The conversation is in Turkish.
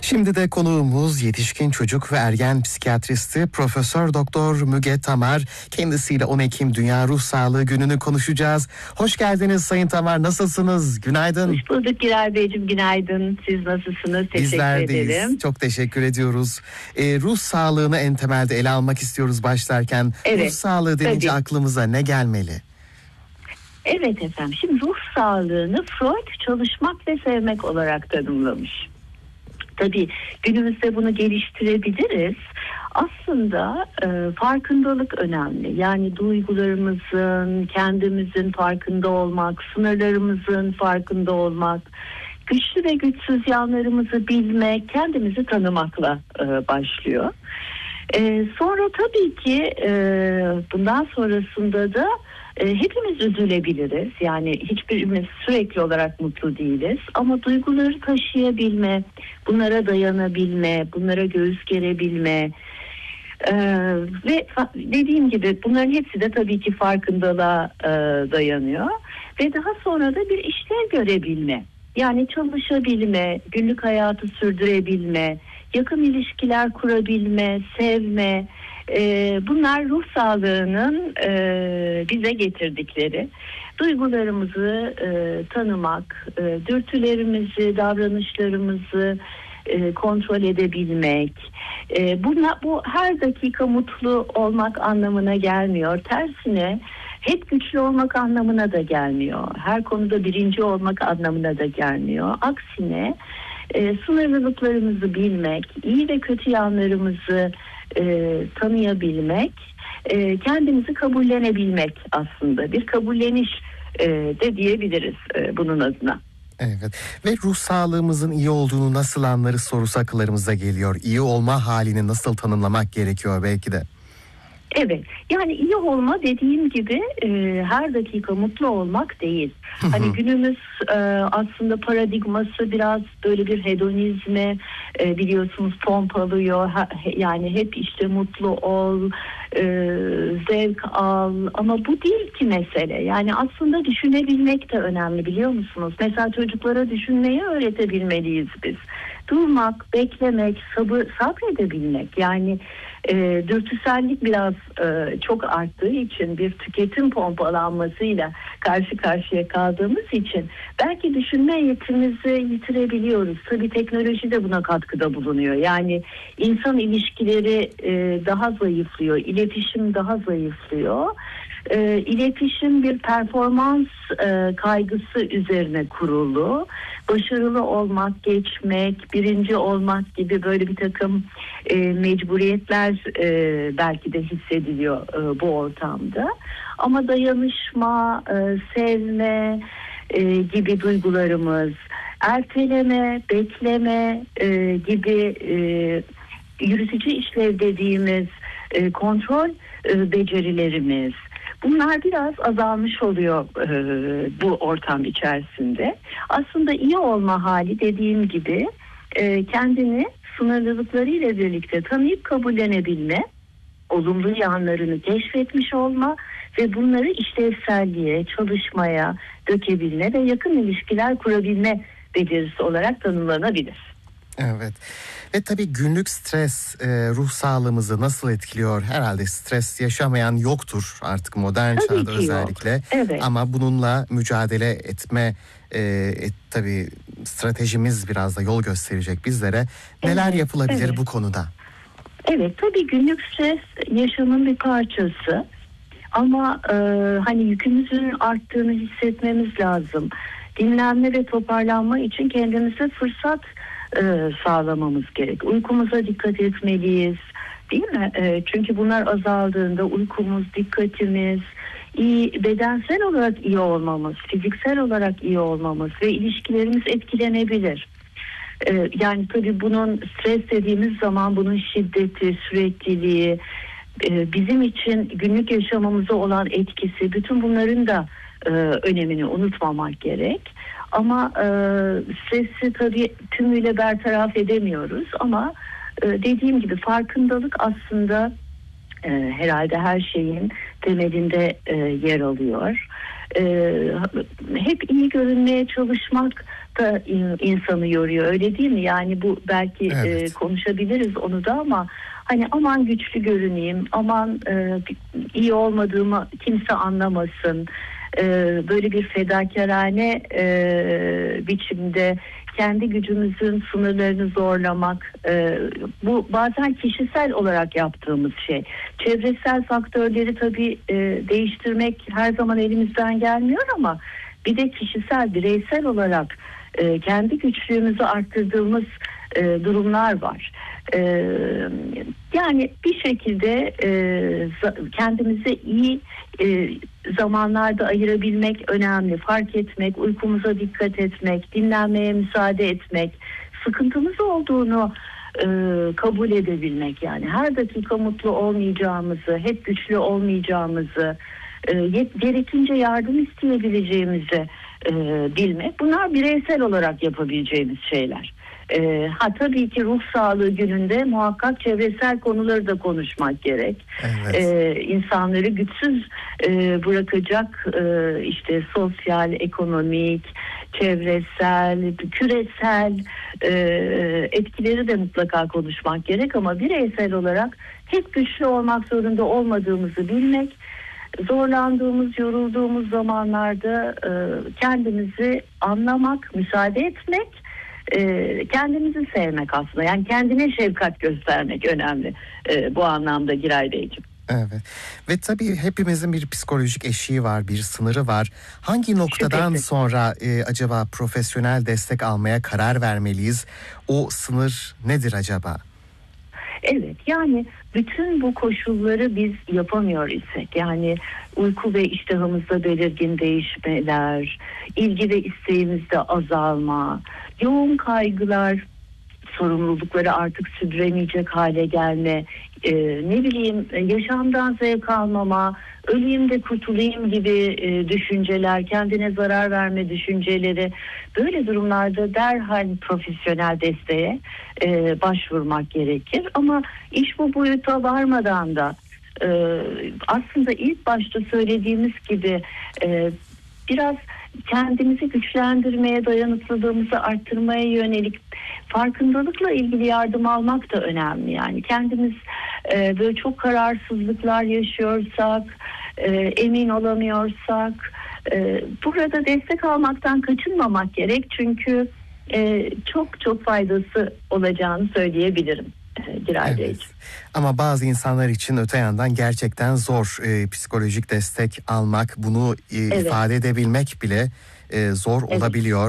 Şimdi de konuğumuz yetişkin çocuk ve ergen psikiyatristi Profesör Doktor Müge Tamar. Kendisiyle 10 Ekim Dünya Ruh Sağlığı Günü'nü konuşacağız. Hoş geldiniz Sayın Tamar. Nasılsınız? Günaydın. Hoş bulduk Giray Beyciğim. Günaydın. Siz nasılsınız? Bizler Teşekkür deyiz. ederim. Çok teşekkür ediyoruz. Ruh sağlığını en temelde ele almak istiyoruz başlarken. Evet, ruh sağlığı denince tabii. aklımıza ne gelmeli? Evet efendim. Şimdi ruh sağlığını Freud çalışmak ve sevmek olarak tanımlamış. Tabii günümüzde bunu geliştirebiliriz. Aslında farkındalık önemli. Yani duygularımızın, kendimizin farkında olmak, sınırlarımızın farkında olmak, güçlü ve güçsüz yanlarımızı bilmek, kendimizi tanımakla başlıyor. Sonra tabii ki bundan sonrasında da hepimiz üzülebiliriz. Yani hiçbirimiz sürekli olarak mutlu değiliz. Ama duyguları taşıyabilme, bunlara dayanabilme, bunlara göğüs gerebilme ve dediğim gibi bunların hepsi de tabii ki farkındalığa dayanıyor. Ve daha sonra da bir işlev görebilme. Yani çalışabilme, günlük hayatı sürdürebilme, yakın ilişkiler kurabilme, sevme. Bunlar ruh sağlığının bize getirdikleri. Duygularımızı tanımak, dürtülerimizi, davranışlarımızı kontrol edebilmek. Bu her dakika mutlu olmak anlamına gelmiyor. Tersine hep güçlü olmak anlamına da gelmiyor. Her konuda birinci olmak anlamına da gelmiyor. Aksine sınırlılıklarımızı bilmek, iyi ve kötü yanlarımızı tanıyabilmek, kendimizi kabullenebilmek aslında. Bir kabulleniş de diyebiliriz bunun adına. Evet. Ve ruh sağlığımızın iyi olduğunu nasıl anlarız sorusu akıllarımıza geliyor. İyi olma halini nasıl tanımlamak gerekiyor belki de? Evet, yani iyi olma dediğim gibi her dakika mutlu olmak değil. Hani günümüz aslında paradigması biraz böyle bir hedonizme biliyorsunuz pompalıyor. Yani hep işte mutlu ol, zevk al, ama bu değil ki mesele. Yani aslında düşünebilmek de önemli, biliyor musunuz? Mesela çocuklara düşünmeyi öğretebilmeliyiz biz. Durmak, beklemek, sabredebilmek. Yani dürtüsellik biraz çok arttığı için, bir tüketim pompalanmasıyla karşı karşıya kaldığımız için belki düşünme yetimizi yitirebiliyoruz. Tabii teknoloji de buna katkıda bulunuyor. Yani insan ilişkileri daha zayıflıyor, iletişim daha zayıflıyor. İletişim bir performans kaygısı üzerine kurulu. Başarılı olmak, geçmek, birinci olmak gibi böyle bir takım mecburiyetler belki de hissediliyor bu ortamda. Ama dayanışma, sevme gibi duygularımız, erteleme, bekleme gibi yürütücü işlev dediğimiz kontrol becerilerimiz, bunlar biraz azalmış oluyor bu ortam içerisinde. Aslında iyi olma hali dediğim gibi kendini sınırlılıklarıyla birlikte tanıyıp kabullenebilme, olumlu yanlarını keşfetmiş olma ve bunları işlevselliğe, çalışmaya dökebilme ve yakın ilişkiler kurabilme becerisi olarak tanımlanabilir. Evet. Ve tabii günlük stres ruh sağlığımızı nasıl etkiliyor? Herhalde stres yaşamayan yoktur artık modern Tabii çağda ki özellikle. yok. Evet. Ama bununla mücadele etme tabii stratejimiz biraz da yol gösterecek bizlere. Neler yapılabilir bu konuda? Evet, tabii günlük stres yaşamın bir parçası. Ama hani yükümüzün arttığını hissetmemiz lazım. Dinlenme ve toparlanma için kendimize fırsat sağlamamız gerek. Uykumuza dikkat etmeliyiz, değil mi? Çünkü bunlar azaldığında uykumuz, dikkatimiz, iyi, bedensel olarak iyi olmamız, fiziksel olarak iyi olmamız ve ilişkilerimiz etkilenebilir. Yani tabii bunun stres dediğimiz zaman bunun şiddeti, sürekliliği, bizim için günlük yaşamımıza olan etkisi, bütün bunların da önemini unutmamak gerek. Ama stresi tabii tümüyle bertaraf edemiyoruz, ama dediğim gibi farkındalık aslında herhalde her şeyin temelinde yer alıyor. hep iyi görünmeye çalışmak da insanı yoruyor, öyle değil mi? Yani bu belki Evet. konuşabiliriz onu da, ama hani aman güçlü görüneyim, aman iyi olmadığımı kimse anlamasın. Böyle bir fedakarane biçimde kendi gücümüzün sınırlarını zorlamak, bu bazen kişisel olarak yaptığımız şey. Çevresel faktörleri tabii değiştirmek her zaman elimizden gelmiyor, ama bir de kişisel, bireysel olarak kendi güçlüğümüzü arttırdığımız durumlar var. Yani bir şekilde kendimize iyi zamanlarda ayırabilmek önemli. Fark etmek, uykumuza dikkat etmek, dinlenmeye müsaade etmek, sıkıntımız olduğunu kabul edebilmek. Yani her dakika mutlu olmayacağımızı, hep güçlü olmayacağımızı, gerekince yardım isteyebileceğimizi bilmek. Bunlar bireysel olarak yapabileceğimiz şeyler. Tabii ki ruh sağlığı gününde muhakkak çevresel konuları da konuşmak gerek. Evet. İnsanları güçsüz bırakacak işte sosyal, ekonomik, çevresel, küresel etkileri de mutlaka konuşmak gerek, ama bireysel olarak hep güçlü olmak zorunda olmadığımızı bilmek, zorlandığımız, yorulduğumuz zamanlarda kendimizi anlamak, müsaade etmek, kendimizi sevmek aslında. Yani kendine şefkat göstermek önemli bu anlamda Giray Beyciğim. Evet. Ve tabii hepimizin bir psikolojik eşiği var, bir sınırı var. Hangi noktadan Şüphesiz. sonra acaba profesyonel destek almaya karar vermeliyiz? O sınır nedir acaba? Evet, yani bütün bu koşulları biz yapamıyor isek, yani uyku ve iştahımızda belirgin değişmeler, ilgi ve isteğimizde azalma, yoğun kaygılar, sorumlulukları artık sürdüremeyecek hale gelme, ne bileyim yaşamdan zevk almama, öleyim de kurtulayım gibi düşünceler, kendine zarar verme düşünceleri, böyle durumlarda derhal profesyonel desteğe başvurmak gerekir. Ama iş bu boyuta varmadan da aslında ilk başta söylediğimiz gibi biraz kendimizi güçlendirmeye, dayanıklılığımızı arttırmaya yönelik farkındalıkla ilgili yardım almak da önemli. Yani kendimiz böyle çok kararsızlıklar yaşıyorsak, emin olamıyorsak, burada destek almaktan kaçınmamak gerek. Çünkü çok çok faydası olacağını söyleyebilirim Giray Evet. Beyciğim. Ama bazı insanlar için öte yandan gerçekten zor psikolojik destek almak, bunu Evet, ifade edebilmek bile zor evet. olabiliyor.